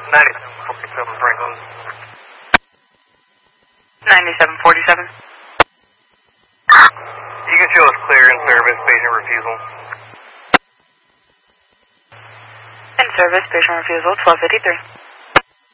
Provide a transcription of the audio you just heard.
9747 Franklin. 9747. You can show us clear in service, patient refusal. In service, patient refusal, 1253.